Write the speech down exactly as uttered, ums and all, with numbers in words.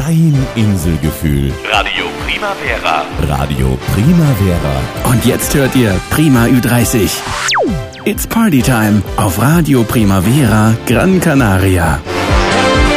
Dein Inselgefühl. Radio Primavera. Radio Primavera. Und jetzt hört ihr Prima Ü dreißig. It's Party Time auf Radio Primavera Gran Canaria.